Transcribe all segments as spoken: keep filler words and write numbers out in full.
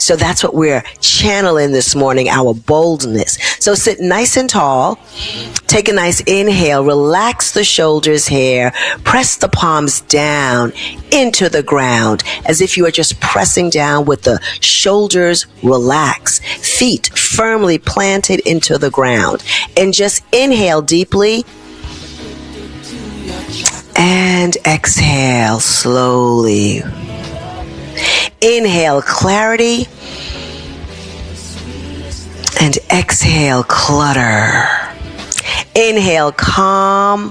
So that's what we're channeling this morning, our boldness. So sit nice and tall. Take a nice inhale. Relax the shoulders here. Press the palms down into the ground as if you are just pressing down with the shoulders relaxed. Feet firmly planted into the ground. And just inhale deeply. And exhale slowly. Inhale clarity. And exhale clutter. Inhale calm.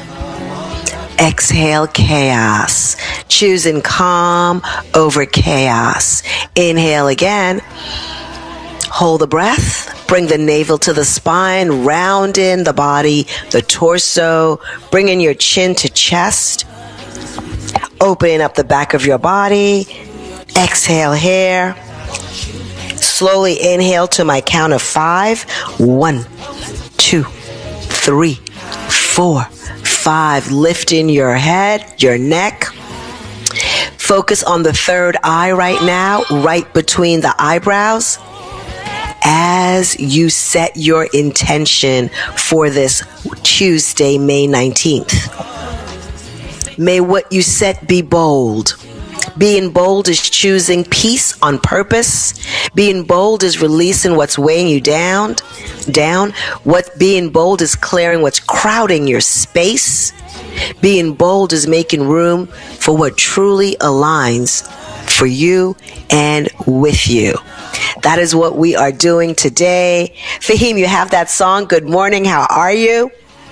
Exhale chaos. Choosing calm over chaos. Inhale again. Hold the breath. Bring the navel to the spine. Round in the body, the torso. Bring in your chin to chest. Opening up the back of your body. Exhale here. Slowly inhale to my count of five. One, two, three, four, five. Lifting your head, your neck. Focus on the third eye right now, right between the eyebrows, as you set your intention for this Tuesday, May nineteenth. May what you set be bold. Being bold is choosing peace on purpose. Being bold is releasing what's weighing you down. Down. What being bold is clearing what's crowding your space. Being bold is making room for what truly aligns for you and with you. That is what we are doing today. Fahim, you have that song. Good morning. How are you?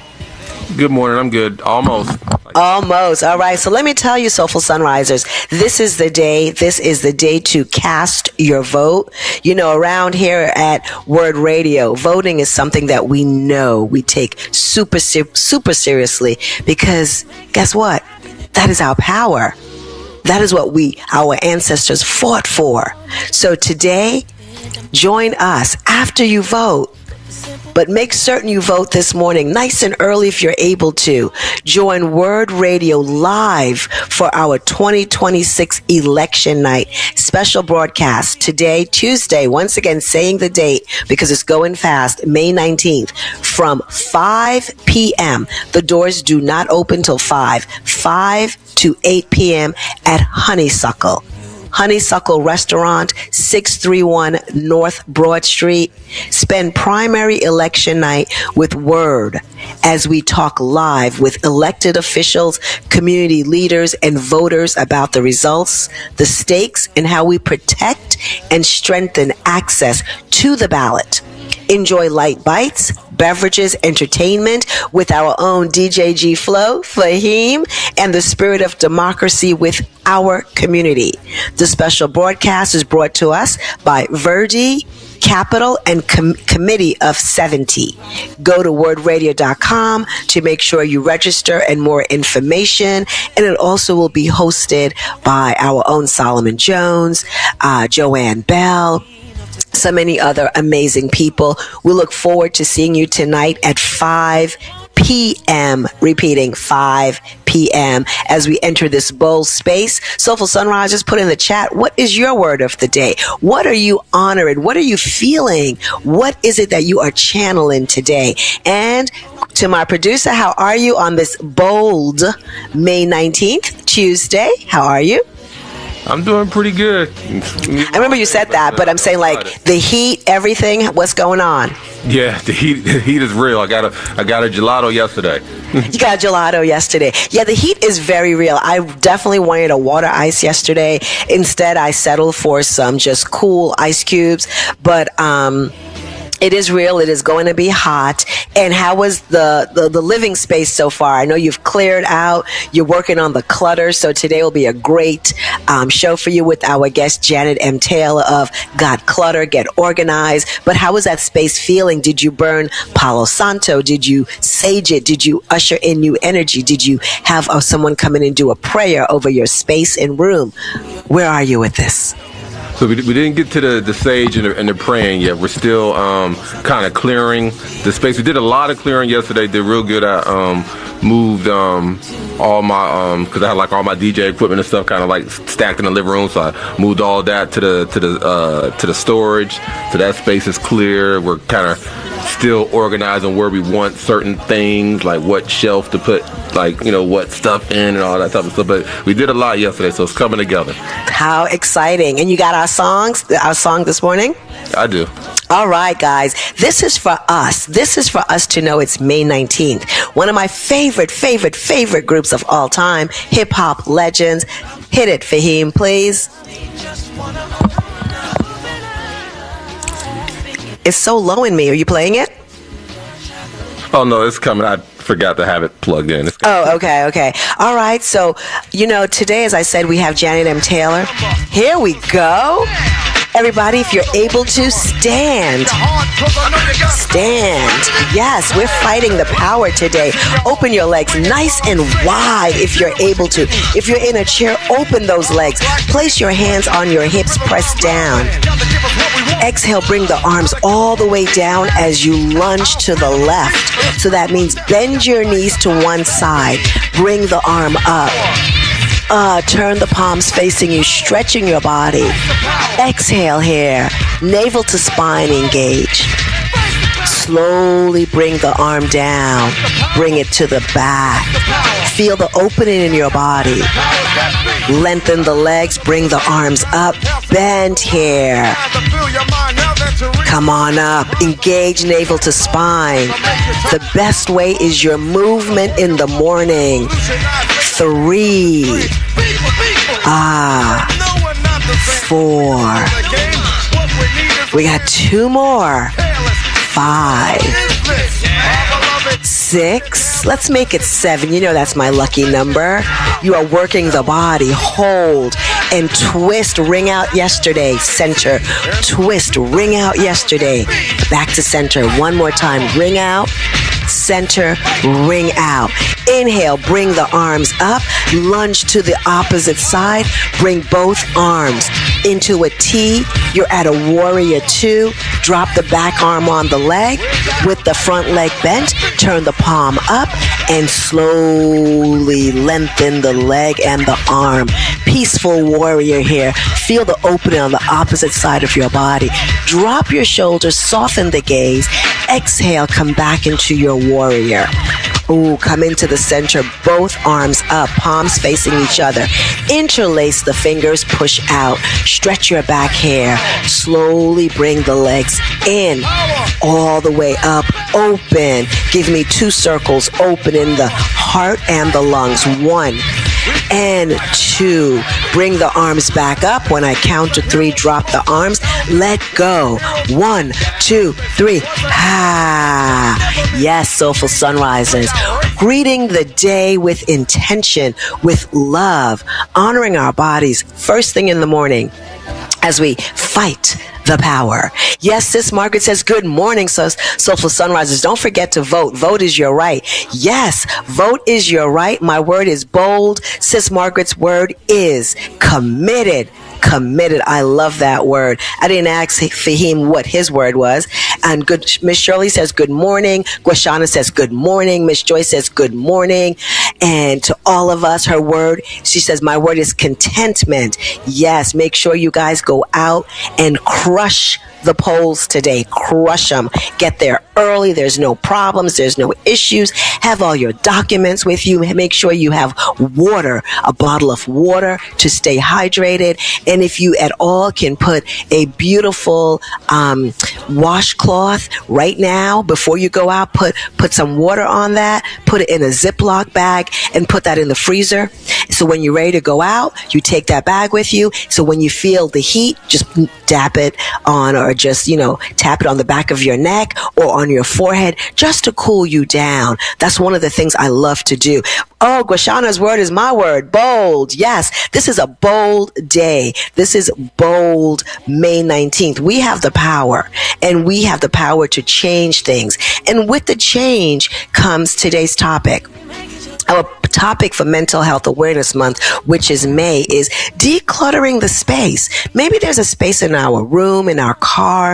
Good morning. I'm good. Almost. Almost. All right. So let me tell you, Soulful Sunrisers, this is the day. This is the day to cast your vote. You know, around here at Word Radio, voting is something that we know we take super, super seriously because guess what? That is our power. That is what we, our ancestors fought for. So today, join us after you vote. But make certain you vote this morning, nice and early if you're able to. Join Word Radio live for our twenty twenty-six election night special broadcast today, Tuesday, once again saying the date because it's going fast, May nineteenth from five p.m. The doors do not open till five. five to eight p.m. at Honeysuckle. Honeysuckle Restaurant, six thirty-one North Broad Street. Spend primary election night with Word as we talk live with elected officials, community leaders, and voters about the results, the stakes, and how we protect and strengthen access to the ballot. Enjoy light bites, beverages, entertainment with our own D J G Flow, Fahim, and the spirit of democracy with our community. The special broadcast is brought to us by Verdi Capital and Com- Committee of seventy. Go to word radio dot com to make sure you register and more information. And it also will be hosted by our own Solomon Jones, uh, Joanne Bell, so many other amazing people. We look forward to seeing you tonight at five p.m. Repeating, five p.m. as we enter this bold space. Soulful Sunrisers, put in the chat, what is your word of the day? What are you honoring? What are you feeling? What is it that you are channeling today? And to my producer, how are you on this bold May nineteenth, Tuesday? How are you? I'm doing pretty good. I remember you said that, but I'm saying like the heat, everything, what's going on? Yeah, the heat the heat is real. I got a I got a gelato yesterday. You got a gelato yesterday. Yeah, the heat is very real. I definitely wanted a water ice yesterday. Instead, I settled for some just cool ice cubes, but um it is real. It is going to be hot. And how was the, the, the living space so far? I know you've cleared out. You're working on the clutter. So today will be a great um, show for you with our guest, Janet M. Taylor of Got Clutter, Get Organized. But how was that space feeling? Did you burn Palo Santo? Did you sage it? Did you usher in new energy? Did you have uh, someone come in and do a prayer over your space and room? Where are you with this? So we, we didn't get to the, the sage and the, and the praying yet. We're still um, kind of clearing the space. We did a lot of clearing yesterday. Did real good at um, moved um, all my um, because I had like all my D J equipment and stuff kind of like stacked in the living room. So I moved all that to the to the uh, to the storage. So that space is clear. We're kind of still organizing where we want certain things, like what shelf to put, like, you know, what stuff in and all that type of stuff. But we did a lot yesterday, so it's coming together. How exciting. And you got our songs, our song this morning? I do. All right, guys. This is for us. This is for us to know it's May nineteenth. One of my favorite, favorite, favorite groups of all time, hip-hop legends. Hit it, Fahim, please. It's so low in me. Are you playing it? Oh, no, it's coming. I forgot to have it plugged in. It's oh, okay, okay. All right. So, you know, today, as I said, we have Janet M. Taylor. Here we go. Everybody, if you're able to, stand. Stand. Yes, we're fighting the power today. Open your legs nice and wide if you're able to. If you're in a chair, open those legs. Place your hands on your hips, press down. Exhale, bring the arms all the way down as you lunge to the left. So that means bend your knees to one side. Bring the arm up. Uh, turn the palms facing you, stretching your body. Exhale here. Navel to spine engage. Slowly bring the arm down. Bring it to the back. Feel the opening in your body. Lengthen the legs. Bring the arms up. Bend here. Come on up. Engage navel to spine. The best way is your movement in the morning. Three. Ah. Four. We got two more. Five. Six. Let's make it seven. You know that's my lucky number. You are working the body. Hold and twist. Ring out yesterday. Center. Twist. Ring out yesterday. Back to center. One more time. Ring out. Center, ring out. Inhale, bring the arms up. Lunge to the opposite side. Bring both arms into a T. You're at a warrior two. Drop the back arm on the leg with the front leg bent. Turn the palm up and slowly lengthen the leg and the arm. Peaceful warrior here. Feel the opening on the opposite side of your body. Drop your shoulders, soften the gaze. Exhale, come back into your warrior. Ooh, come into the center, both arms up, palms facing each other. Interlace the fingers, push out. Stretch your back hair. Slowly bring the legs in, all the way up, open. Give me two circles, open in the heart and the lungs. One and two. Bring the arms back up. When I count to three, drop the arms. Let go. One, two, three. Ha. Yes, Soulful Sunrisers. Greeting the day with intention, with love, honoring our bodies first thing in the morning as we fight the power. Yes, Sis Margaret says, good morning, so Soulful Sunrisers. Don't forget to vote. Vote is your right. Yes, vote is your right. My word is bold. Sis Margaret's word is committed. Committed. I love that word. I didn't ask Fahim what his word was. And good, Miss Shirley says good morning. Guashana says good morning. Miss Joy says good morning. And to all of us, her word, she says, my word is contentment. Yes, make sure you guys go out and crush the polls today. Crush them. Get there early. There's no problems. There's no issues. Have all your documents with you. Make sure you have water, a bottle of water to stay hydrated. And if you at all can put a beautiful um, washcloth right now before you go out, put put some water on that, put it in a Ziploc bag and put that in the freezer. So when you're ready to go out, you take that bag with you. So when you feel the heat, just dap it on, or just, you know, tap it on the back of your neck or on your forehead just to cool you down. That's one of the things I love to do. Oh, Guashana's word is my word. Bold. Yes, this is a bold day. This is bold May nineteenth. We have the power, and we have the power to change things. And with the change comes today's topic. Our topic for Mental Health Awareness Month, which is May, is decluttering the space. Maybe there's a space in our room, in our car,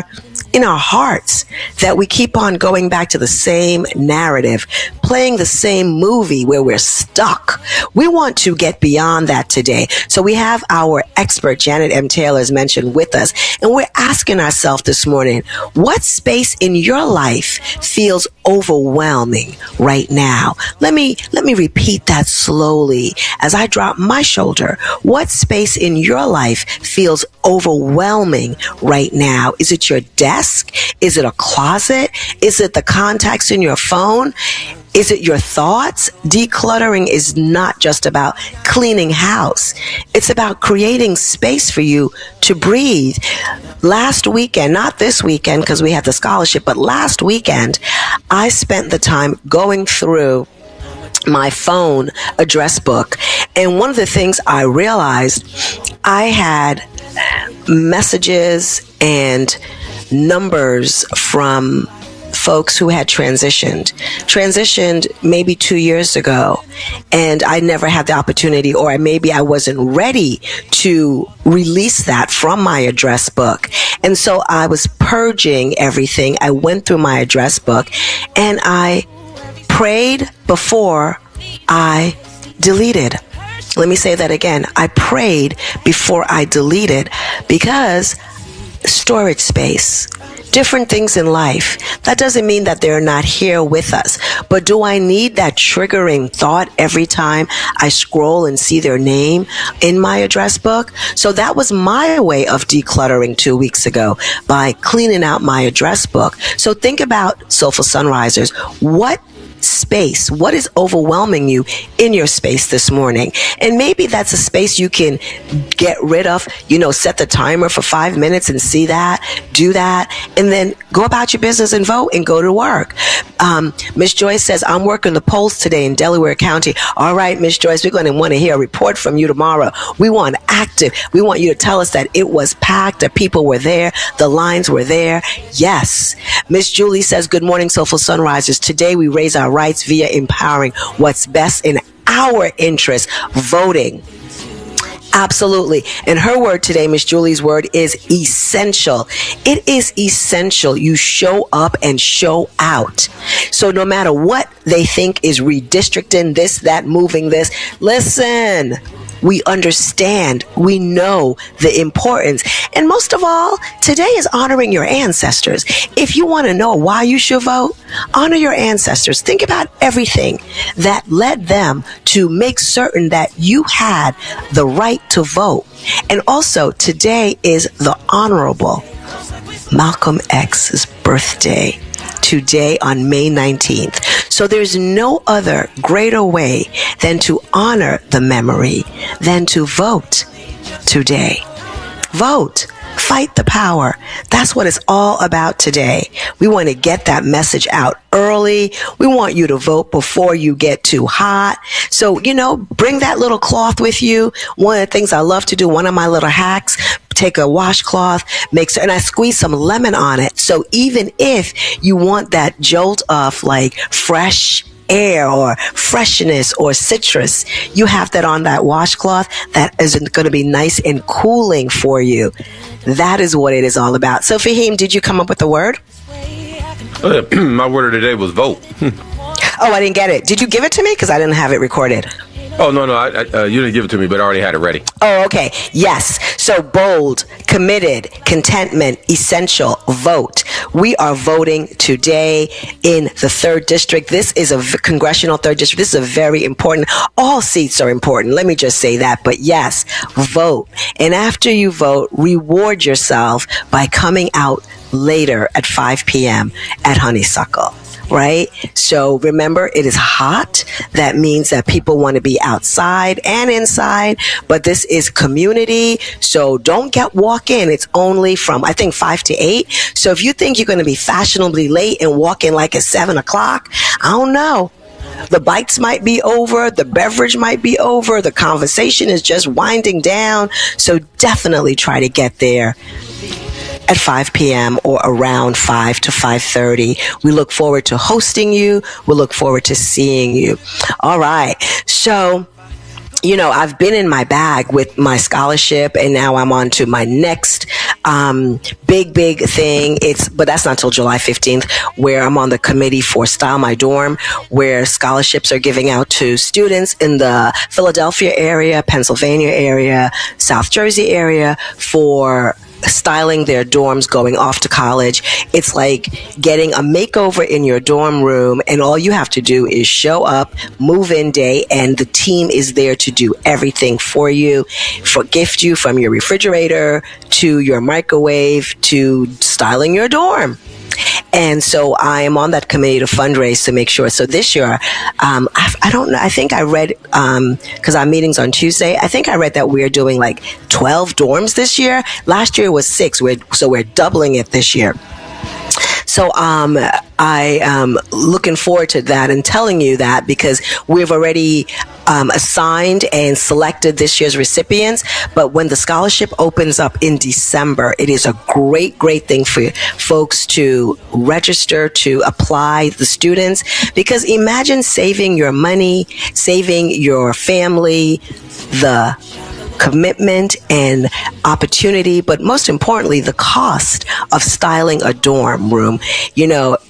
in our hearts that we keep on going back to the same narrative, playing the same movie where we're stuck. We want to get beyond that today. So we have our expert, Janet M. Taylor, as mentioned, with us, and we're asking ourselves this morning, what space in your life feels overwhelming right now? Let me, let me repeat that slowly as I drop my shoulder. What space in your life feels overwhelming right now? Is it your desk? Is it a closet? Is it the contacts in your phone? Is it your thoughts? Decluttering is not just about cleaning house. It's about creating space for you to breathe. Last weekend, not this weekend because we had the scholarship, but last weekend, I spent the time going through my phone address book. And one of the things I realized, I had messages and numbers from folks who had transitioned, transitioned maybe two years ago, and I never had the opportunity, or maybe I wasn't ready to release that from my address book. And so I was purging everything. I went through my address book and I prayed before I deleted. Let me say that again. I prayed before I deleted, because storage space, different things in life, that doesn't mean that they're not here with us. But do I need that triggering thought every time I scroll and see their name in my address book? So that was my way of decluttering two weeks ago, by cleaning out my address book. So think about, Soulful Sunrisers, what space, what is overwhelming you in your space this morning? And maybe that's a space you can get rid of. You know, set the timer for five minutes and see that, do that, and then go about your business and vote and go to work. Um, Miss Joyce says, I'm working the polls today in Delaware County. All right, Miss Joyce, we're going to want to hear a report from you tomorrow. We want active. We want you to tell us that it was packed, that people were there, the lines were there. Yes. Miss Julie says, good morning, Soulful Sunrisers. Today we raise our rights via empowering what's best in our interest, voting. Absolutely. And her word today, Miss Julie's word, is essential. It is essential you show up and show out. So no matter what they think is redistricting this, that, moving this, listen, we understand, we know the importance. And most of all, today is honoring your ancestors. If you want to know why you should vote, honor your ancestors. Think about everything that led them to make certain that you had the right to vote. And also, today is the Honorable Malcolm X's birthday, today on May nineteenth. So there's no other greater way than to honor the memory than to vote today. Vote. Fight the power. That's what it's all about today. We want to get that message out early. We want you to vote before you get too hot. So, you know, bring that little cloth with you. One of the things I love to do, one of my little hacks, take a washcloth, make sure, and I squeeze some lemon on it. So even if you want that jolt of like fresh air or freshness or citrus, you have that on that washcloth. That is going to be nice and cooling for you. That is what it is all about. So Fahim, did you come up with the word? Uh, my word of the day was vote. Oh, I didn't get it. Did you give it to me? Because I didn't have it recorded. Oh, no, no, I, I, uh, you didn't give it to me, but I already had it ready. Oh, okay. Yes. So bold, committed, contentment, essential, vote. We are voting today in the third district. This is a v- congressional third district. This is a very important, all seats are important. Let me just say that. But yes, vote. And after you vote, reward yourself by coming out later at five p.m. at Honeysuckle. Right? So remember, it is hot. That means that people want to be outside and inside, but this is community. So don't get walk in. It's only from, I think, five to eight. So if you think you're going to be fashionably late and walk in like at seven o'clock, I don't know. The bites might be over. The beverage might be over. The conversation is just winding down. So definitely try to get there at five p.m. or around five to five thirty. We look forward to hosting you. We look forward to seeing you. All right. So you know, I've been in my bag with my scholarship, and now I'm on to my next um, big, big thing. It's, but that's not till July fifteenth, where I'm on the committee for Style My Dorm, where scholarships are giving out to students in the Philadelphia area, Pennsylvania area, South Jersey area for styling their dorms going off to college. It's like getting a makeover in your dorm room, and all you have to do is show up, move in day, and the team is there to do everything for you, for gift you from your refrigerator to your microwave to styling your dorm. And so I am on that committee to fundraise to make sure. So this year, um, I, I don't know. I think I read, um, cause our meeting's on Tuesday. I think I read that we're doing like twelve dorms this year. Last year was six. We're, so we're doubling it this year. So um, I am looking forward to that and telling you that because we've already um, assigned and selected this year's recipients. But when the scholarship opens up in December, it is a great, great thing for folks to register, to apply, the students, because imagine saving your money, saving your family, the commitment and opportunity, but most importantly, the cost of styling a dorm room. You know,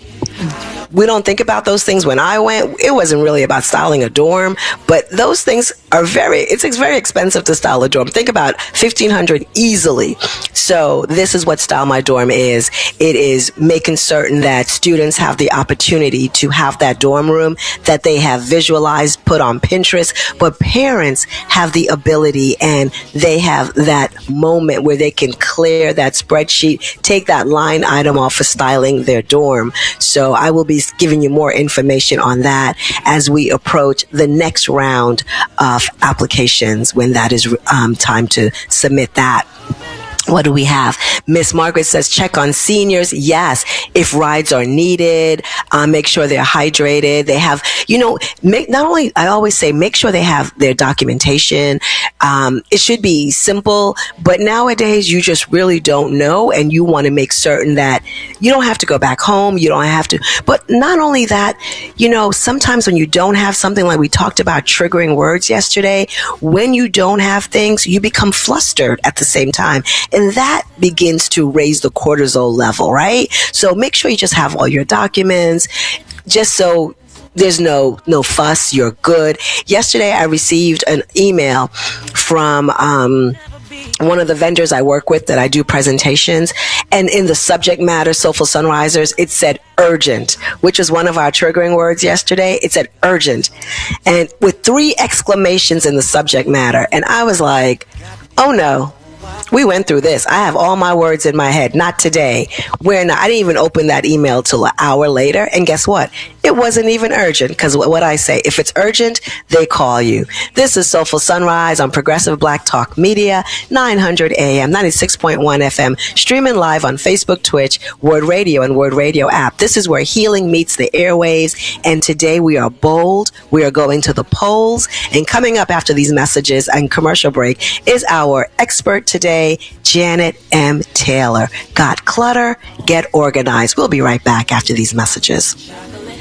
we don't think about those things. When I went, it wasn't really about styling a dorm, but those things are very, it's very expensive to style a dorm. Think about fifteen hundred dollars easily. So this is what Style My Dorm is. It is making certain that students have the opportunity to have that dorm room that they have visualized, put on Pinterest, but parents have the ability and they have that moment where they can clear that spreadsheet, take that line item off for styling their dorm. So I will be giving you more information on that as we approach the next round of applications when that is um, time to submit that. What do we have? Miss Margaret says, check on seniors. Yes. If rides are needed, uh, make sure they're hydrated. They have, you know, make, not only, I always say, make sure they have their documentation. Um, it should be simple, but nowadays you just really don't know. And you want to make certain that you don't have to go back home. You don't have to, but not only that, you know, sometimes when you don't have something, like we talked about triggering words yesterday, when you don't have things, you become flustered at the same time. And that begins to raise the cortisol level, right? So make sure you just have all your documents, just so there's no no fuss, you're good. Yesterday, I received an email from um, one of the vendors I work with that I do presentations, and in the subject matter, Soulful Sunrisers, it said urgent, which is one of our triggering words yesterday. It said urgent, and with three exclamations in the subject matter. And I was like, oh no. We went through this. I have all my words in my head. Not today. We're not, I didn't even open that email till an hour later. And guess what? It wasn't even urgent, because what I say, if it's urgent, they call you. This is Soulful Sunrise on Progressive Black Talk Media, nine hundred A M, ninety-six point one F M, streaming live on Facebook, Twitch, Word Radio, and Word Radio app. This is where healing meets the airwaves. And today we are bold. We are going to the polls. And coming up after these messages and commercial break is our expert today, Janet M. Taylor. Got clutter? Get organized. We'll be right back after these messages.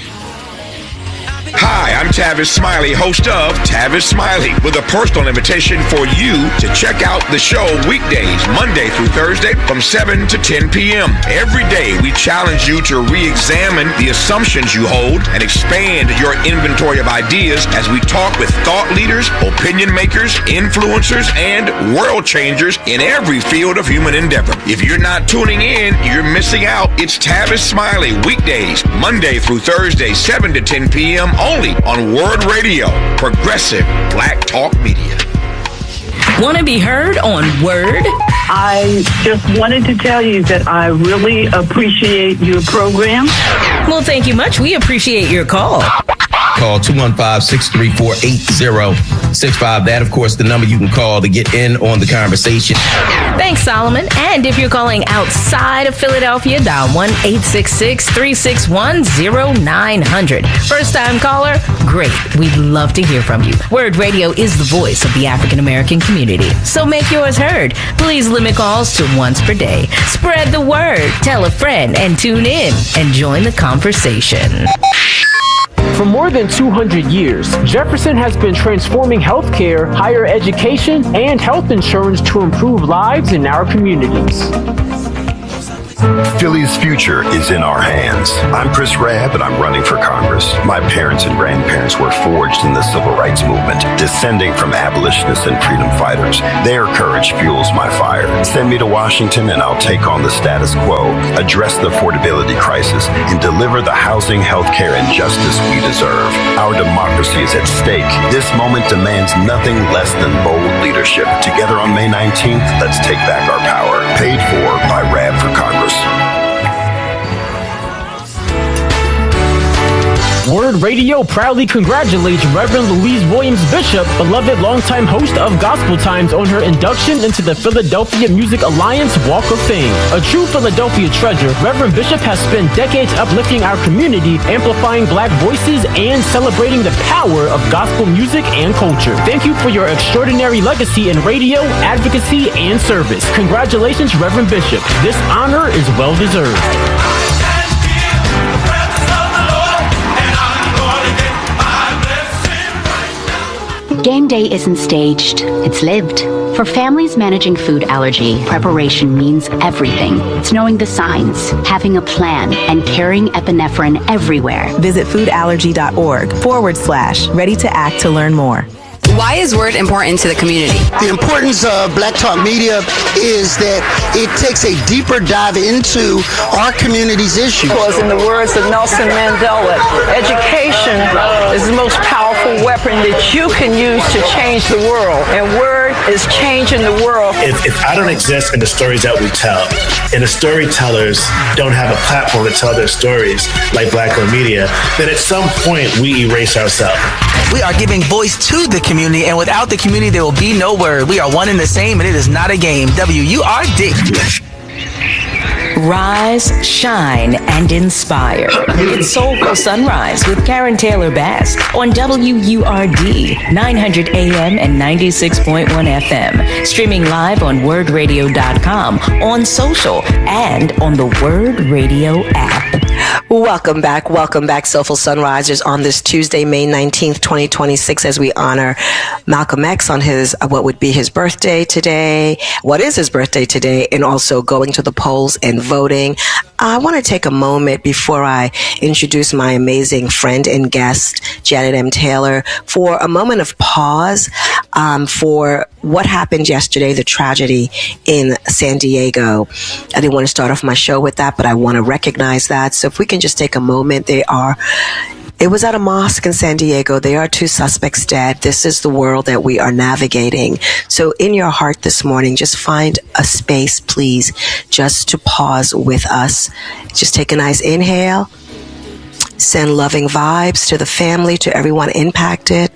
Hi, I'm Tavis Smiley, host of Tavis Smiley, with a personal invitation for you to check out the show weekdays, Monday through Thursday from seven to ten p.m. Every day, we challenge you to re-examine the assumptions you hold and expand your inventory of ideas as we talk with thought leaders, opinion makers, influencers, and world changers in every field of human endeavor. If you're not tuning in, you're missing out. It's Tavis Smiley, weekdays, Monday through Thursday, seven to ten p.m. only on Word Radio, Progressive Black Talk Media. Want to be heard on Word? I just wanted to tell you that I really appreciate your program. Well, thank you much. We appreciate your call. Call two one five, six three four, eight zero six five. That, of course, the number you can call to get in on the conversation. Thanks, Solomon. And if you're calling outside of Philadelphia, dial one eight six six, three six one, zero nine hundred. First-time caller? Great. We'd love to hear from you. Word Radio is the voice of the African American community. So make yours heard. Please limit calls to once per day. Spread the word. Tell a friend and tune in and join the conversation. For more than two hundred years, Jefferson has been transforming healthcare, higher education, and health insurance to improve lives in our communities. Philly's future is in our hands. I'm Chris Rabb, and I'm running for Congress. My parents and grandparents were forged in the civil rights movement, descending from abolitionists and freedom fighters. Their courage fuels my fire. Send me to Washington, and I'll take on the status quo, address the affordability crisis, and deliver the housing, health care, and justice we deserve. Our democracy is at stake. This moment demands nothing less than bold leadership. Together on May nineteenth, let's take back our power. Paid for by Rabb for Congress. Word Radio proudly congratulates Reverend Louise Williams Bishop, beloved longtime host of Gospel Times, on her induction into the Philadelphia Music Alliance Walk of Fame. A true Philadelphia treasure, Reverend Bishop has spent decades uplifting our community, amplifying Black voices, and celebrating the power of gospel music and culture. Thank you for your extraordinary legacy in radio, advocacy, and service. Congratulations, Reverend Bishop. This honor is well deserved. Game day isn't staged, it's lived. For families managing food allergy, preparation means everything. It's knowing the signs, having a plan, and carrying epinephrine everywhere. Visit foodallergy.org forward slash ready to act to learn more. Why is Word important to the community? The importance of Black Talk Media is that it takes a deeper dive into our community's issues. Because in the words of Nelson Mandela, education is the most powerful weapon that you can use to change the world. And Word is changing the world. If, if I don't exist in the stories that we tell, and the storytellers don't have a platform to tell their stories like Black Talk Media, then at some point we erase ourselves. We are giving voice to the community, and without the community, there will be no Word. We are one and the same, and it is not a game. W U R D. Rise, shine, and inspire. It's Soulful Sunrise with Karen Taylor Bass on W U R D, nine hundred A M and ninety-six point one F M. Streaming live on word radio dot com, on social, and on the Word Radio app. Welcome back. Welcome back, Soulful Sunrisers, on this Tuesday, May nineteenth, twenty twenty-six, as we honor Malcolm X on his, uh, what would be his birthday today, what is his birthday today, and also going to the polls and voting. I want to take a moment before I introduce my amazing friend and guest, Janet M. Taylor, for a moment of pause um, for what happened yesterday, the tragedy in San Diego. I didn't want to start off my show with that, but I want to recognize that. So if we can just take a moment, they are It was at a mosque in San Diego. There are two suspects dead. This is the world that we are navigating. So in your heart this morning, just find a space, please, just to pause with us. Just take a nice inhale. Send loving vibes to the family, to everyone impacted.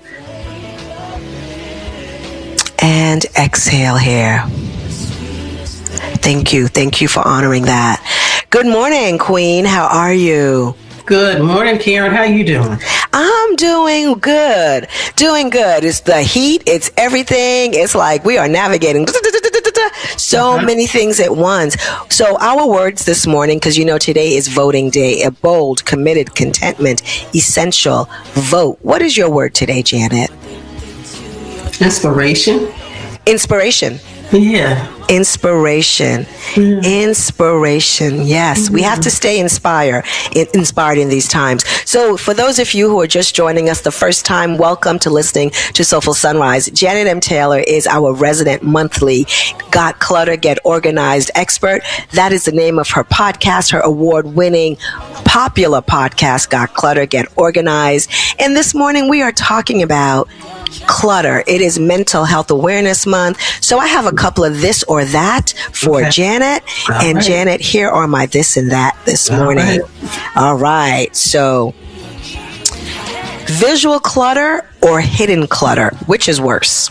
And exhale here. Thank you. Thank you for honoring that. Good morning, Queen. How are you? Good morning, Karen. How you doing? I'm doing good. Doing good. It's the heat. It's everything. It's like we are navigating so uh-huh. many things at once. So our words this morning, because you know today is voting day, a bold, committed, contentment, essential vote. What is your word today, Janet? Inspiration. Inspiration. Yeah. Inspiration. Yeah. Inspiration. Yes. Yeah. We have to stay inspired, inspired in these times. So for those of you who are just joining us the first time, welcome to listening to Soulful Sunrise. Janet M. Taylor is our resident monthly Got Clutter, Get Organized expert. That is the name of her podcast, her award-winning popular podcast, Got Clutter, Get Organized. And this morning we are talking about clutter. It is Mental Health Awareness Month. So I have a couple of this or that for okay. Janet. All and right. Janet, here are my this and that this morning. All right. All right. So visual clutter or hidden clutter, which is worse?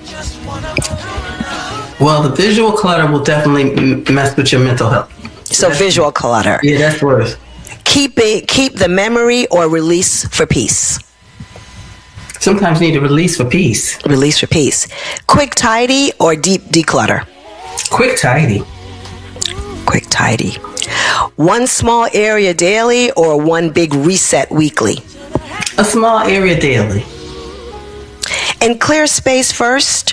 Well, the visual clutter will definitely mess with your mental health. So that's, visual clutter. Yeah, that's worse. Keep it, keep the memory or release for peace? Sometimes you need to release for peace. Release for peace. Quick tidy or deep declutter? Quick tidy. Quick tidy. One small area daily or one big reset weekly? a small area daily. And clear space first,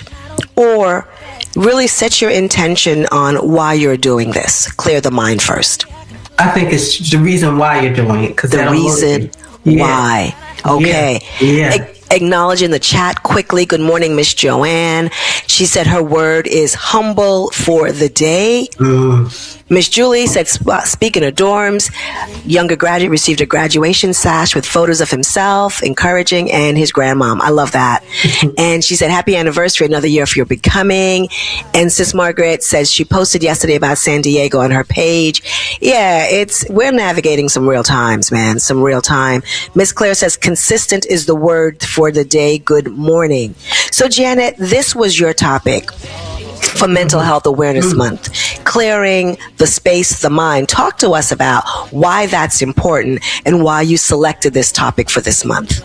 or really set your intention on why you're doing this. Clear the mind first. I think it's the reason why you're doing it. Cause the reason why. Yeah. Okay. Yeah. yeah. Acknowledge in the chat quickly. Good morning, Miss Joanne. She said her word is humble for the day. Mm. Miss Julie said, speaking of dorms, younger graduate received a graduation sash with photos of himself, encouraging, and his grandmom. I love that. And she said, happy anniversary, another year for your becoming. And Sis Margaret says she posted yesterday about San Diego on her page. Yeah, it's, we're navigating some real times, man, some real time. Miss Claire says, consistent is the word for the day. Good morning. So Janet, this was your topic for Mental Health Awareness Month, clearing the space, the mind. Talk to us about why that's important and why you selected this topic for this month.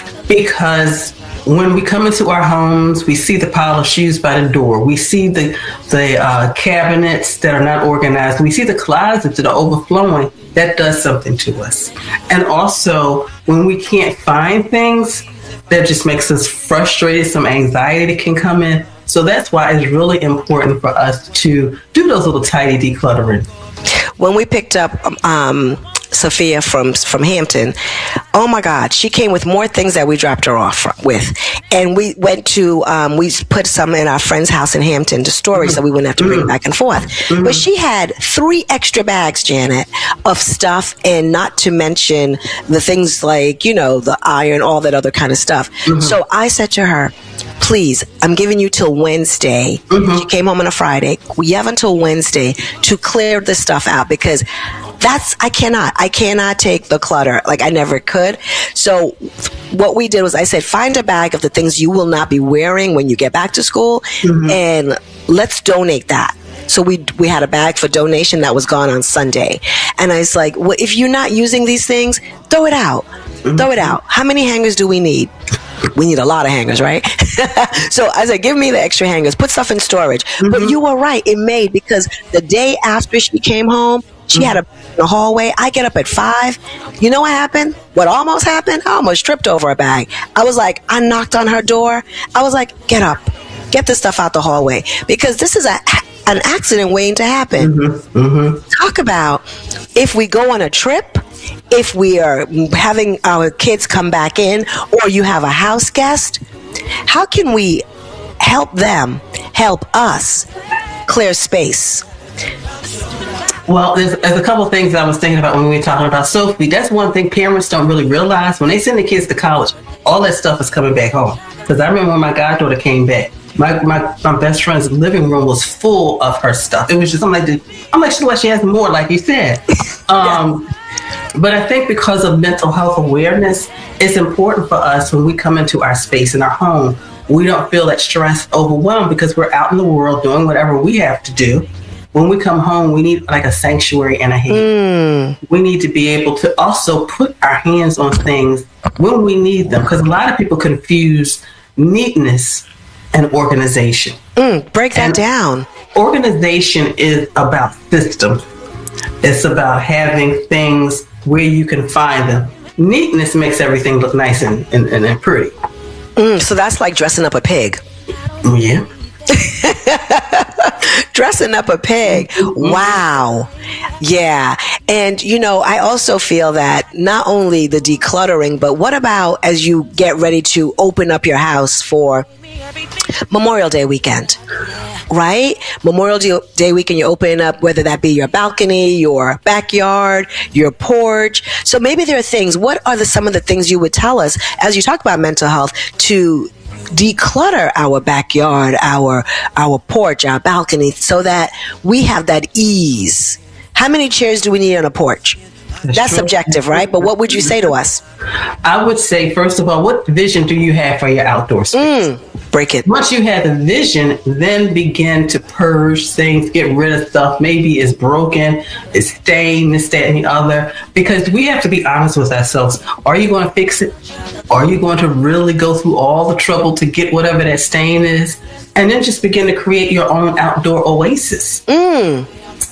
Because when we come into our homes, we see the pile of shoes by the door. We see the the uh, cabinets that are not organized. We see the closets that are overflowing. That does something to us. And also, when we can't find things, that just makes us frustrated. Some anxiety can come in. So that's why it's really important for us to do those little tidy decluttering. When we picked up um, Sophia from from Hampton, oh my God, she came with more things that we dropped her off with. And we went to, um, we put some in our friend's house in Hampton to storage, mm-hmm. so we wouldn't have to bring mm-hmm. it back and forth. Mm-hmm. But she had three extra bags, Janet, of stuff, and not to mention the things like, you know, the iron, all that other kind of stuff. Mm-hmm. So I said to her, please, I'm giving you till Wednesday. Mm-hmm. She came home on a Friday. We have until Wednesday to clear this stuff out, because that's, I cannot, I cannot take the clutter. Like I never could. So what we did was I said, find a bag of the things you will not be wearing when you get back to school, mm-hmm. and let's donate that. So we we had a bag for donation that was gone on Sunday. And I was like, well, if you're not using these things, throw it out. Mm-hmm. Throw it out. How many hangers do we need? We need a lot of hangers, right? So I said, give me the extra hangers. Put stuff in storage. Mm-hmm. But you were right. It made, because the day after she came home, she mm-hmm. had a in the hallway. I get up at five. You know what happened? What almost happened? I almost tripped over a bag. I was like, I knocked on her door. I was like, get up. Get this stuff out the hallway. Because this is a an accident waiting to happen. Mm-hmm. Mm-hmm. Talk about if we go on a trip, if we are having our kids come back in, or you have a house guest, how can we help them help us clear space? Well, there's, there's a couple of things I was thinking about when we were talking about Sophie. That's one thing parents don't really realize. When they send the kids to college, all that stuff is coming back home. Because I remember when my goddaughter came back, my, my my best friend's living room was full of her stuff. It was just, I'm like, I'm like, she, she has more, like you said. Um, yeah. But I think because of mental health awareness, it's important for us when we come into our space in our home, we don't feel that stress, overwhelmed, because we're out in the world doing whatever we have to do. When we come home, we need like a sanctuary and a hand. Mm. We need to be able to also put our hands on things when we need them, because a lot of people confuse neatness and organization. Mm, break that and down. Organization is about systems. It's about having things where you can find them. Neatness makes everything look nice and, and, and pretty. Mm, so that's like dressing up a pig. Yeah. Dressing up a pig. Wow. Yeah. And, you know, I also feel that not only the decluttering, but what about as you get ready to open up your house for Memorial Day weekend, right? Memorial Day weekend, you open up, whether that be your balcony, your backyard, your porch. So maybe there are things, what are the, some of the things you would tell us as you talk about mental health to declutter our backyard, our our porch, our balcony, so that we have that ease? How many chairs do we need on a porch? That's, That's subjective, right? But what would you say to us? I would say, first of all, what vision do you have for your outdoor space? Mm, break it. Once you have the vision, then begin to purge things, get rid of stuff. Maybe it's broken, it's stained, this, that, and the other. Because we have to be honest with ourselves. Are you going to fix it? Are you going to really go through all the trouble to get whatever that stain is? And then just begin to create your own outdoor oasis. Mm.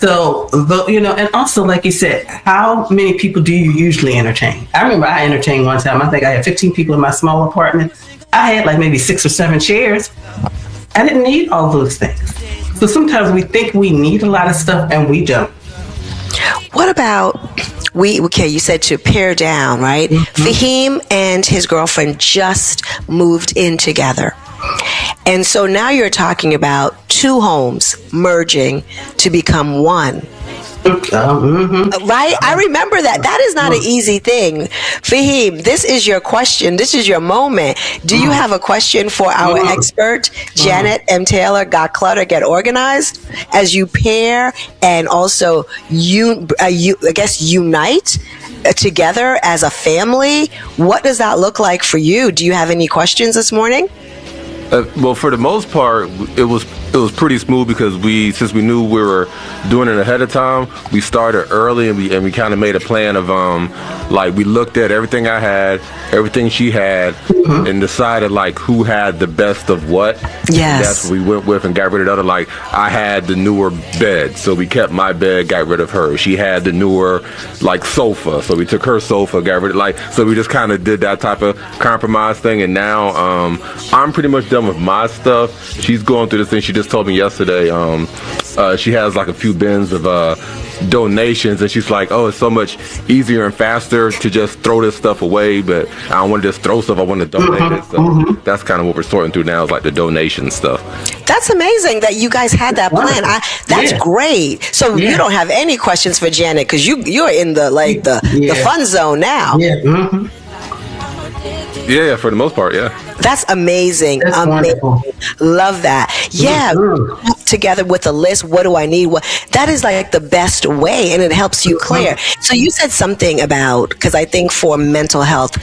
So, the, you know, and also, like you said, how many people do you usually entertain? I remember I entertained one time. I think I had fifteen people in my small apartment. I had like maybe six or seven chairs. I didn't need all those things. So sometimes we think we need a lot of stuff and we don't. What about, we, okay, you said to pare down, right? Mm-hmm. Fahim and his girlfriend just moved in together. And so now you're talking about two homes merging to become one. Mm-hmm. Right? I remember that. That is not an easy thing. Fahim, this is your question. This is your moment. Do you have a question for our mm-hmm. expert, Janet M. Taylor, Got Clutter, Get Organized? As you pair and also, you, uh, you I guess, unite together as a family, what does that look like for you? Do you have any questions this morning? Uh, well, for the most part, it was it was pretty smooth because we, since we knew we were doing it ahead of time, we started early and we and we kind of made a plan of um like we looked at everything I had, everything she had, mm-hmm. and decided like who had the best of what. Yes, and that's what we went with and got rid of the other. Like I had the newer bed, so we kept my bed, got rid of her. She had the newer like sofa, so we took her sofa, got rid of like. So we just kind of did that type of compromise thing, and now um I'm pretty much done with my stuff. She's going through this thing. She just told me yesterday um uh, she has like a few bins of uh donations, and she's like, oh, it's so much easier and faster to just throw this stuff away, but I don't want to just throw stuff, I want to donate mm-hmm. it. So mm-hmm. that's kind of what we're sorting through now, is like the donation stuff. That's amazing that you guys had that plan. I, that's yeah. great. So yeah. you don't have any questions for Janet because you you're in the like the, yeah. the fun zone now. Yeah. Mm-hmm. Yeah, yeah, for the most part, yeah. That's amazing. That's amazing. Wonderful. Love that. Yeah. Mm-hmm. Together with a list, what do I need? What that is like the best way, and it helps you clear. So you said something about, because I think for mental health,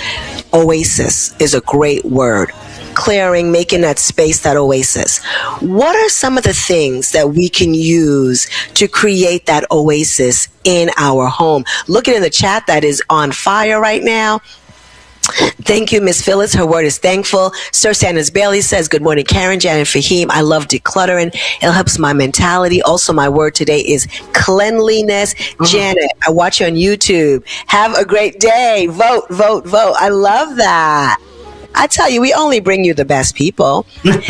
oasis is a great word. Clearing, making that space, that oasis. What are some of the things that we can use to create that oasis in our home? Looking in the chat, that is on fire right now. Thank you, Miss Phyllis. Her word is thankful. Sir Sanders Bailey says, good morning, Karen, Janet, Fahim. I love decluttering. It helps my mentality. Also, my word today is cleanliness. Mm-hmm. Janet, I watch you on YouTube. Have a great day. Vote, vote, vote. I love that. I tell you, we only bring you the best people.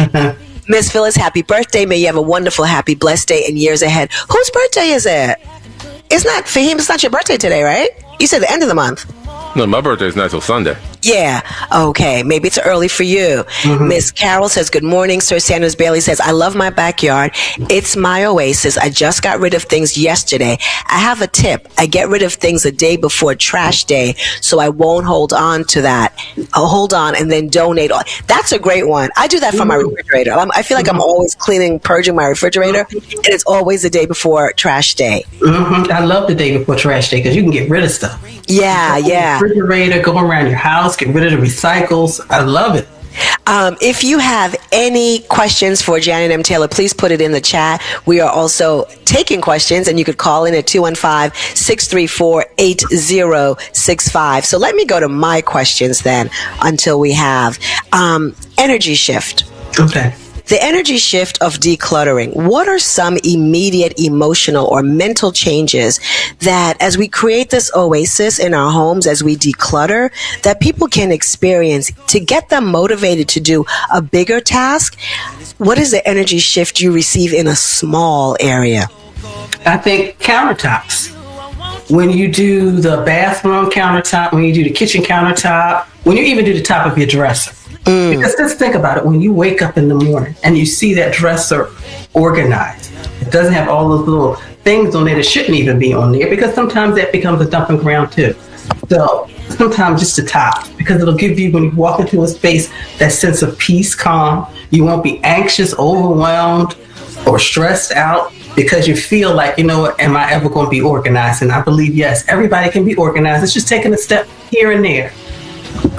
Miss Phyllis, happy birthday. May you have a wonderful, happy, blessed day and years ahead. Whose birthday is it? It's not Fahim. It's not your birthday today, right? You said the end of the month. No, my birthday's not till Sunday. Yeah. Okay. Maybe it's early for you. Mm-hmm. Miss Carol says, good morning. Sir Sanders Bailey says, I love my backyard. It's my oasis. I just got rid of things yesterday. I have a tip. I get rid of things a day before trash day, so I won't hold on to that. I'll hold on and then donate. That's a great one. I do that for mm-hmm. my refrigerator. I'm, I feel like mm-hmm. I'm always cleaning, purging my refrigerator, and it's always the day before trash day. Mm-hmm. I love the day before trash day because you can get rid of stuff. Yeah, yeah. Refrigerator, go around your house, get rid of the recycles. I love it. Um, if you have any questions for Janet M. Taylor, please put it in the chat. We are also taking questions, and you could call in at two one five, six three four, eight zero six five. So let me go to my questions then until we have um, energy shift. Okay. The energy shift of decluttering. What are some immediate emotional or mental changes that as we create this oasis in our homes, as we declutter, that people can experience to get them motivated to do a bigger task? What is the energy shift you receive in a small area? I think countertops. When you do the bathroom countertop, when you do the kitchen countertop, when you even do the top of your dresser. Mm. Because just think about it. When you wake up in the morning and you see that dresser organized, it doesn't have all those little things on there that shouldn't even be on there, because sometimes that becomes a dumping ground too. So sometimes just the top, because it'll give you, when you walk into a space, that sense of peace, calm. You won't be anxious, overwhelmed, or stressed out because you feel like, you know what, am I ever going to be organized? And I believe, yes, everybody can be organized. It's just taking a step here and there.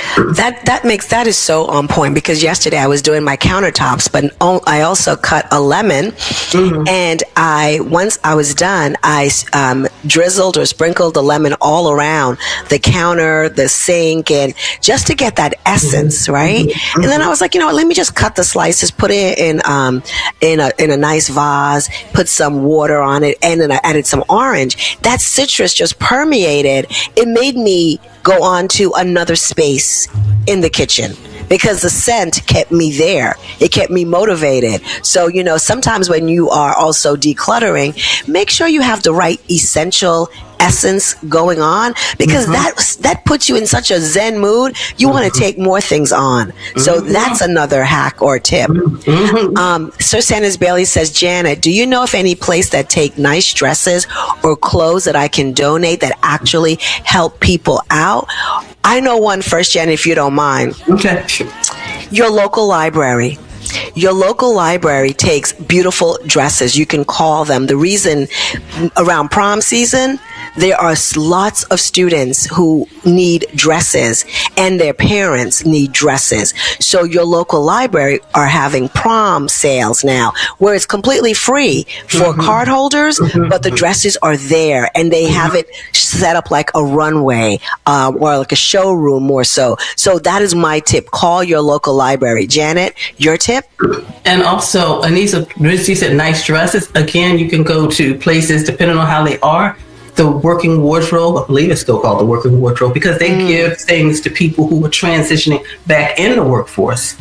That that makes that is so on point, because yesterday I was doing my countertops, but I also cut a lemon, mm-hmm. and I once I was done, I um, drizzled or sprinkled the lemon all around the counter, the sink, and just to get that essence, mm-hmm. right? Mm-hmm. And then I was like, you know what? Let me just cut the slices, put it in um in a in a nice vase, put some water on it, and then I added some orange. That citrus just permeated. It made me go on to another space in the kitchen, because the scent kept me there. It kept me motivated. So, you know, sometimes when you are also decluttering, make sure you have the right essential essence going on, because mm-hmm. that that puts you in such a zen mood. You mm-hmm. want to take more things on. So mm-hmm. that's another hack or tip. Mm-hmm. Um, Sir Sanders Bailey says, Janet, do you know of any place that take nice dresses or clothes that I can donate that actually help people out? I know one first, Janet, if you don't mind. Okay, sure. Your local library. Your local library takes beautiful dresses. You can call them. The reason around prom season, there are lots of students who need dresses, and their parents need dresses. So your local library are having prom sales now, where it's completely free for mm-hmm. card holders, mm-hmm. but the dresses are there, and they mm-hmm. have it set up like a runway um, or like a showroom more so. So that is my tip. Call your local library. Janet, your tip? And also, Anissa, you said nice dresses. Again, you can go to places, depending on how they are, the Working Wardrobe, I believe it's still called the Working Wardrobe, because they mm. give things to people who are transitioning back in the workforce.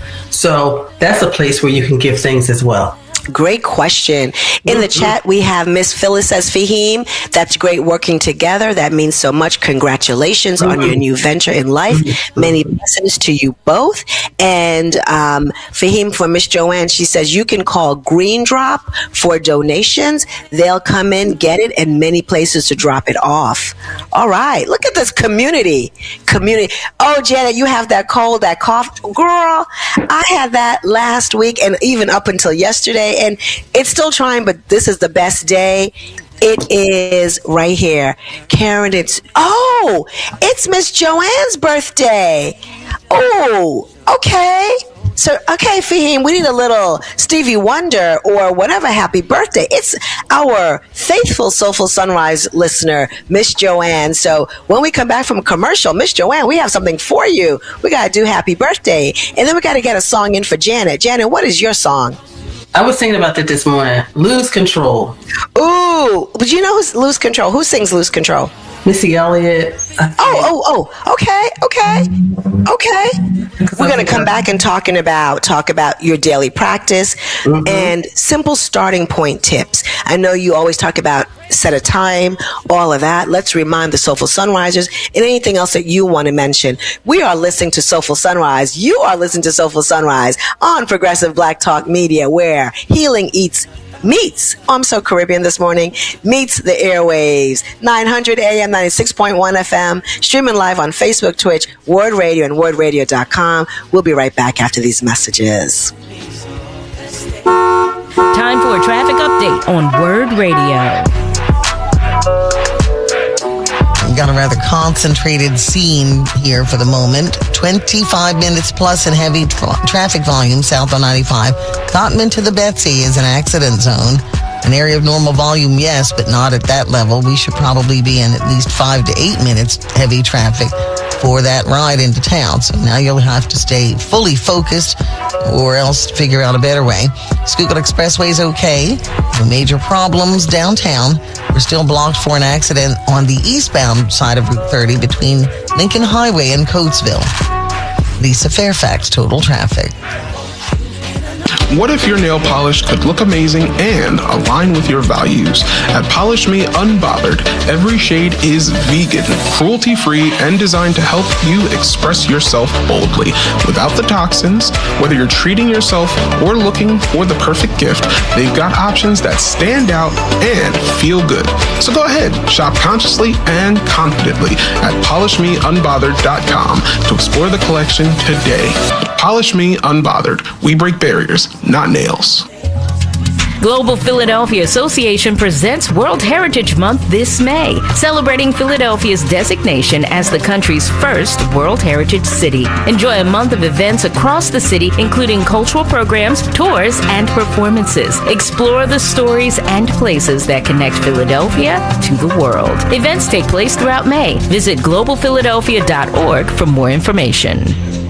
So that's a place where you can give things as well. Great question. In the chat, we have Miss Phyllis says, Fahim, that's great working together. That means so much. Congratulations mm-hmm. on your new venture in life. Mm-hmm. Many blessings to you both. And um, Fahim, for Miss Joanne, she says, you can call Green Drop for donations. They'll come in, get it, and many places to drop it off. All right. Look at this community. Community. Oh, Janet, you have that cold, that cough. Girl, I had that last week and even up until yesterday. And it's still trying, but this is the best day. It is right here. Karen, it's, oh, it's Miss Joanne's birthday. Oh, okay. So, okay, Fahim, we need a little Stevie Wonder or whatever happy birthday. It's our faithful Soulful Sunrise listener, Miss Joanne. So when we come back from a commercial, Miss Joanne, we have something for you. We got to do happy birthday. And then we got to get a song in for Janet. Janet, what is your song? I was thinking about that this morning. Lose Control. Ooh, but you know who's Lose Control? Who sings Lose Control? Missy Elliott. Oh, oh, oh. Okay, okay, okay. We're going to come back and talking about talk about your daily practice mm-hmm. and simple starting point tips. I know you always talk about set a time, all of that. Let's remind the Soulful Sunrisers and anything else that you want to mention. We are listening to Soulful Sunrise. You are listening to Soulful Sunrise on Progressive Black Talk Media, where healing eats meets, oh, I'm so Caribbean this morning, meets the airwaves. nine hundred A M, ninety-six point one F M, streaming live on Facebook, Twitch, Word Radio, and word radio dot com. We'll be right back after these messages. Time for a traffic update on Word Radio. We've got a rather concentrated scene here for the moment. twenty-five minutes plus in heavy tra- traffic volume south on ninety-five. Cotman to the Betsy is an accident zone. An area of normal volume, yes, but not at that level. We should probably be in at least five to eight minutes heavy traffic for that ride into town. So now you'll have to stay fully focused or else figure out a better way. Schuylkill Expressway is okay. No major problems downtown. We're still blocked for an accident on the eastbound side of Route thirty between Lincoln Highway and Coatesville. Lisa Fairfax, Total Traffic. What if your nail polish could look amazing and align with your values? At Polish Me Unbothered, every shade is vegan, cruelty-free, and designed to help you express yourself boldly without the toxins. Whether you're treating yourself or looking for the perfect gift, they've got options that stand out and feel good. So go ahead, shop consciously and confidently at polish me unbothered dot com to explore the collection today. Polish Me Unbothered. We break barriers, not nails. Global Philadelphia Association presents World Heritage Month this May, celebrating Philadelphia's designation as the country's first World Heritage City. Enjoy a month of events across the city, including cultural programs, tours, and performances. Explore the stories and places that connect Philadelphia to the world. Events take place throughout May. Visit global philadelphia dot org for more information.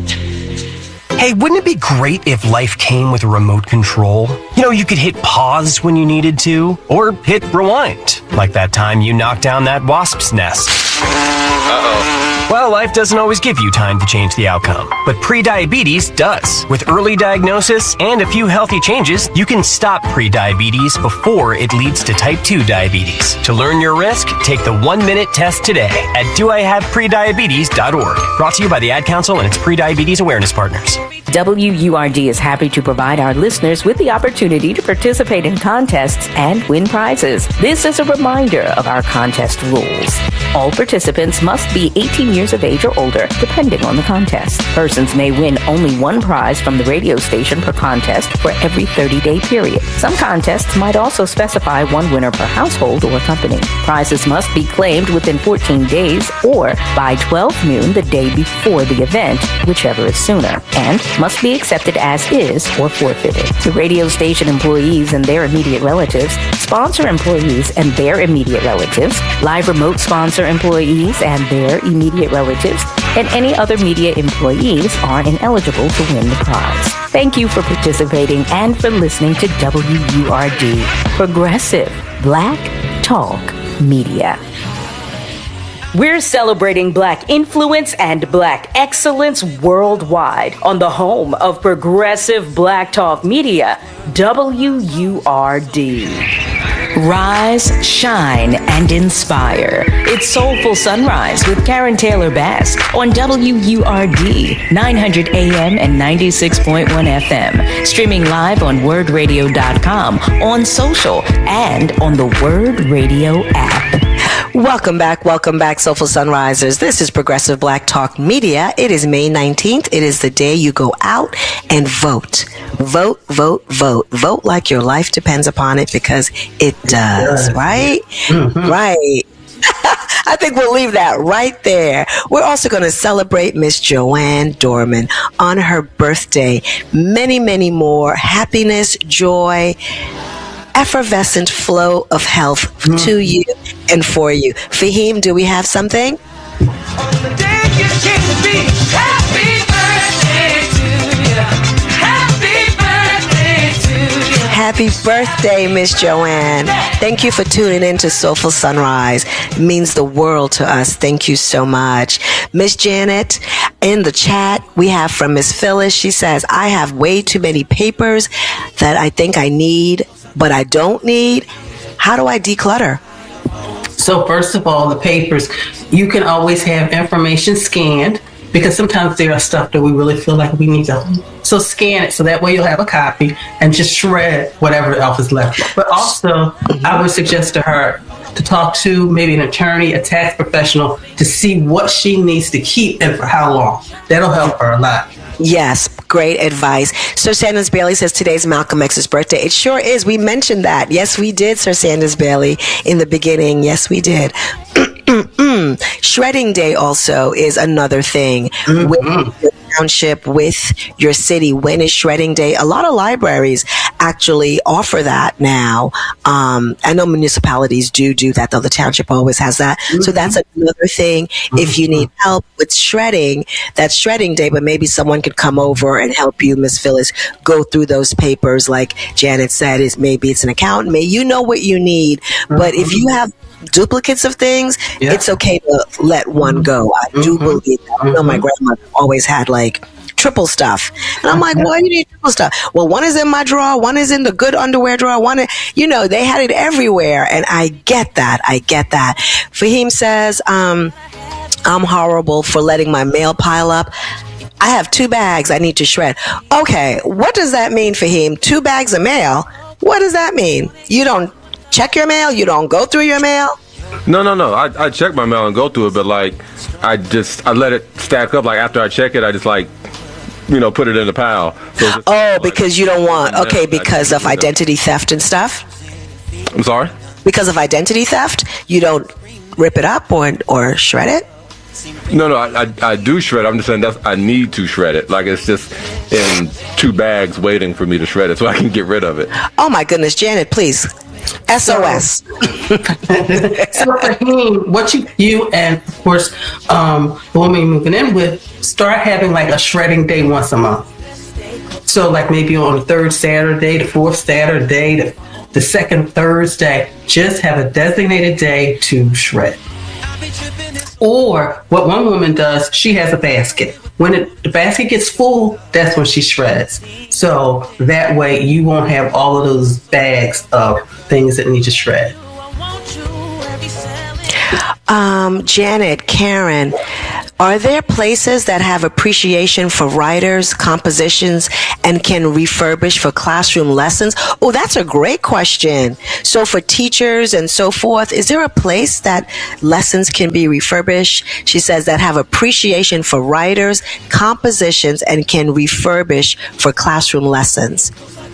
Hey, wouldn't it be great if life came with a remote control? You know, you could hit pause when you needed to, or hit rewind, like that time you knocked down that wasp's nest. Uh-oh. Well, life doesn't always give you time to change the outcome, but prediabetes does. With early diagnosis and a few healthy changes, you can stop prediabetes before it leads to type two diabetes. To learn your risk, take the one-minute test today at do I have prediabetes dot org. Brought to you by the Ad Council and its prediabetes awareness partners. W U R D is happy to provide our listeners with the opportunity to participate in contests and win prizes. This is a reminder of our contest rules. All participants must be eighteen years of age or older, depending on the contest. Persons may win only one prize from the radio station per contest for every thirty-day period. Some contests might also specify one winner per household or company. Prizes must be claimed within fourteen days or by twelve noon the day before the event, whichever is sooner, and must be accepted as is or forfeited. The radio station employees and their immediate relatives, sponsor employees and their immediate relatives, live remote sponsor employees and their immediate relatives, and any other media employees are ineligible to win the prize. Thank you for participating and for listening to W U R D, Progressive Black Talk Media. We're celebrating Black influence and Black excellence worldwide on the home of Progressive Black Talk Media, W U R D. Rise, shine, and inspire. It's Soulful Sunrise with Karen Taylor Bass on W U R D, nine hundred A M and ninety-six point one F M. Streaming live on word radio dot com, on social, and on the Word Radio app. Welcome back, welcome back, Soulful Sunrisers. This is Progressive Black Talk Media. It is May nineteenth. It is the day you go out and vote. Vote, vote, vote. Vote like your life depends upon it, because it does, right? Mm-hmm. Right. I think we'll leave that right there. We're also going to celebrate Miss Joanne Dorman on her birthday. Many, many more happiness, joy, effervescent flow of health mm-hmm. to you and for you. Fahim, do we have something? On the day you came to be, happy birthday to you. Happy birthday to you. Happy birthday, Miss Joanne. Thank you for tuning in to Soulful Sunrise. It means the world to us. Thank you so much. Miss Janet, in the chat, we have from Miss Phyllis. She says, I have way too many papers that I think I need, but I don't need. How do I declutter? So first of all, the papers, you can always have information scanned, because sometimes there are stuff that we really feel like we need to. So scan it, so that way you'll have a copy and just shred whatever else is left. But also, mm-hmm. I would suggest to her to talk to maybe an attorney, a tax professional, to see what she needs to keep and for how long. That'll help her a lot. Yes, great advice. Sir Sanders Bailey says today's Malcolm X's birthday. It sure is. We mentioned that. Yes, we did, Sir Sanders Bailey, in the beginning. Yes, we did. Shredding Day also is another thing. Mm-hmm. With your township, with your city. When is Shredding Day? A lot of libraries actually offer that now. Um, I know municipalities do do that, though. The township always has that. Mm-hmm. So that's another thing. Mm-hmm. If you need help with shredding, that's Shredding Day, but maybe someone could come over and help you, Miss Phyllis, go through those papers. Like Janet said, is maybe it's an accountant. Maybe you know what you need. Mm-hmm. But if you have duplicates of things, yeah. it's okay to let one go. I do mm-hmm. believe that. I know my grandmother always had like triple stuff. And I'm like, why do you need triple stuff? Well, one is in my drawer, one is in the good underwear drawer, one, is, you know, they had it everywhere. And I get that. I get that. Fahim says, um, I'm horrible for letting my mail pile up. I have two bags I need to shred. Okay, what does that mean, Fahim? Two bags of mail? What does that mean? You don't check your mail? You don't go through your mail? No, no, no. I, I check my mail and go through it, but like, I just, I let it stack up. Like, after I check it, I just like you know, put it in the pile. So it's just, Oh, because you don't want, Yeah, okay, I because do of that. identity theft and stuff? I'm sorry? Because of identity theft, you don't rip it up or, or shred it? No, no, I, I, I do shred. I'm just saying that's I need to shred it. Like it's just in two bags waiting for me to shred it so I can get rid of it. Oh my goodness, Janet, please. S O S. So for him, what you you and of course um, the woman you're moving in with, start having like a shredding day once a month. So like maybe on the third Saturday, the fourth Saturday, the, the second Thursday, just have a designated day to shred. Or what one woman does, she has a basket. When it, the basket gets full, that's when she shreds. So that way you won't have all of those bags of things that need to shred. Um, Janet, Karen, are there places that have appreciation for writers, compositions, and can refurbish for classroom lessons? Oh, that's a great question. So for teachers and so forth, is there a place that lessons can be refurbished? She says that have appreciation for writers, compositions, and can refurbish for classroom lessons.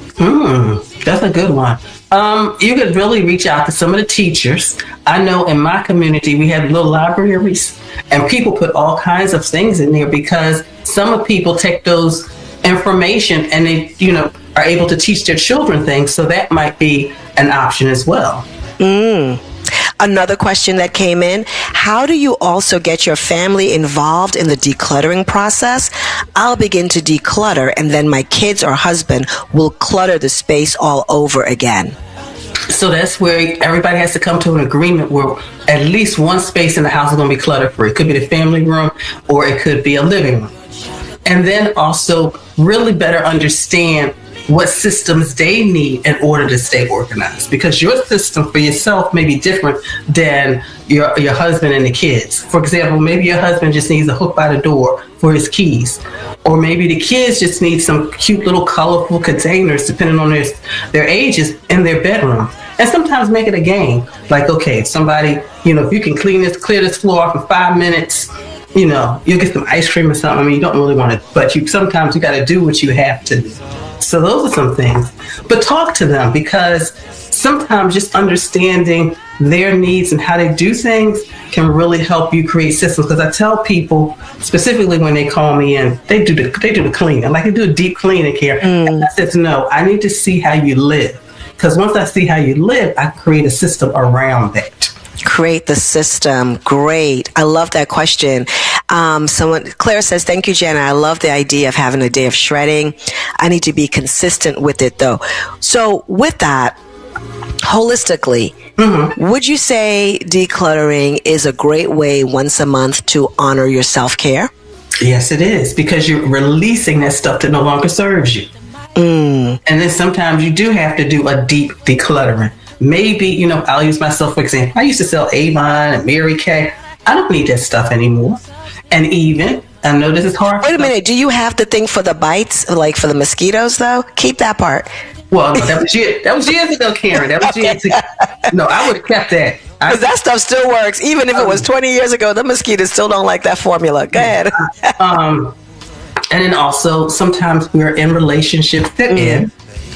Hmm, that's a good one. Um, you could really reach out to some of the teachers. I know in my community we have little libraries, and people put all kinds of things in there because some of people take those information and they, you know, are able to teach their children things. So that might be an option as well. Mm. Another question that came in, how do you also get your family involved in the decluttering process? I'll begin to declutter and then my kids or husband will clutter the space all over again. So that's where everybody has to come to an agreement where at least one space in the house is going to be clutter free. It could be the family room or it could be a living room. And then also really better understand what systems they need in order to stay organized, because your system for yourself may be different than your your husband and the kids. For example, maybe your husband just needs a hook by the door for his keys, or maybe the kids just need some cute little colorful containers depending on their their ages in their bedroom. And sometimes make it a game, like, okay, if somebody, you know, if you can clean this, clear this floor off in five minutes, you know, you'll get some ice cream or something. I mean, you don't really want to, but you sometimes you got to do what you have to do. So those are some things. But talk to them, because sometimes just understanding their needs and how they do things can really help you create systems. Because I tell people, specifically when they call me in, they do the they do the cleaning. Like they do a deep cleaning here. Mm. And I said, no, I need to see how you live. Because once I see how you live, I create a system around that. Create the system. Great. I love that question. Um, someone, Claire says, thank you, Jenna. I love the idea of having a day of shredding. I need to be consistent with it though. So with that, holistically, mm-hmm. would you say decluttering is a great way once a month to honor your self-care? Yes, it is, because you're releasing that stuff that no longer serves you. Mm. And then sometimes you do have to do a deep decluttering. Maybe, you know, I'll use myself for example. I used to sell Avon and Mary Kay. I don't need that stuff anymore. And even, I know this is hard. Wait a minute. Do you have the thing for the bites, like for the mosquitoes, though? Keep that part. Well, no, that was years, that was years ago, Karen. That was years ago. No, I would have kept that. Because that stuff still works. Even if it was twenty years ago, the mosquitoes still don't like that formula. Go ahead. um, and then also, sometimes we're in relationships that mm. end.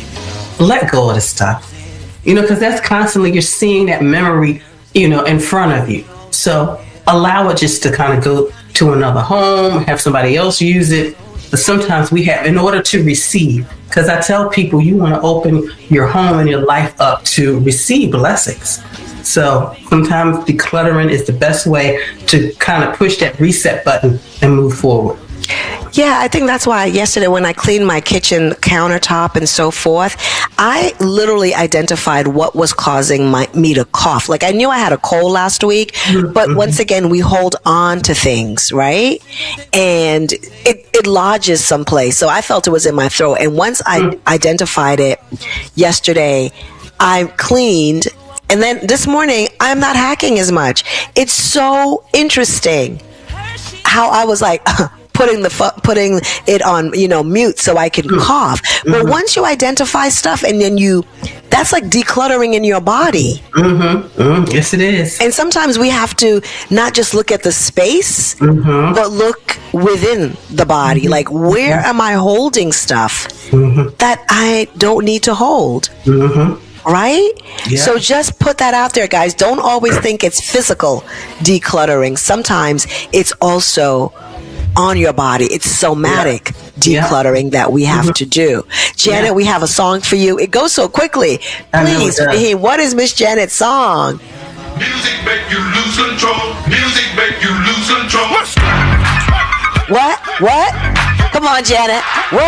Let go of the stuff. You know, because that's constantly, you're seeing that memory, you know, in front of you. So allow it just to kind of go to another home, have somebody else use it. But sometimes we have, in order to receive, because I tell people you want to open your home and your life up to receive blessings. So sometimes decluttering is the best way to kind of push that reset button and move forward. Yeah, I think that's why yesterday when I cleaned my kitchen countertop and so forth, I literally identified what was causing my, me to cough. Like I knew I had a cold last week, but once again, we hold on to things, right? And it, it lodges someplace. So I felt it was in my throat. And once I identified it yesterday, I cleaned. And then this morning, I'm not hacking as much. It's so interesting how I was like, putting the fu- putting it on, you know, mute so I can mm. cough. Mm-hmm. But once you identify stuff and then you, that That's like decluttering in your body. Mm-hmm. Mm, yes, it is. And sometimes we have to not just look at the space, mm-hmm. but look within the body. Mm-hmm. Like, where am I holding stuff mm-hmm. that I don't need to hold? Mm-hmm. Right? Yeah. So just put that out there, guys. Don't always think it's physical decluttering. Sometimes it's also on your body. It's somatic yeah. decluttering yeah. that we have mm-hmm. to do. Janet, yeah. we have a song for you. It goes so quickly. Please, Fahim, what is Miss Janet's song? Music make you lose control. Music make you lose control. What? What? Come on, Janet. What?